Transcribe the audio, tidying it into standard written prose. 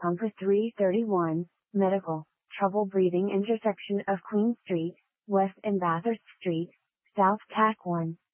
Compass 331, Medical, Trouble Breathing intersection of Queen Street, West and Bathurst Street, South TAC 1.